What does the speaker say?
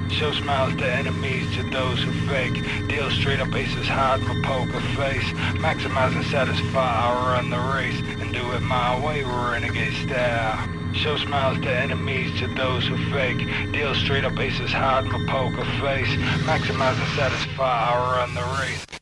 Show smiles to enemies, to those who fake. Deal straight up aces hard in my poker face. Maximize and satisfy, I run the race. And do it my way, renegade style. Show smiles to enemies, to those who fake. Deal straight up aces hard in my poker face. Maximize and satisfy, I run the race.